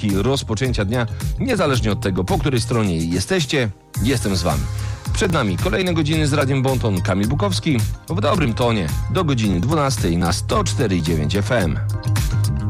chwilki rozpoczęcia dnia, niezależnie od tego, po której stronie jesteście, jestem z wami. Przed nami kolejne godziny z Radiem Bonton. Kamil Bukowski w dobrym tonie do godziny 12 na 104,9 FM.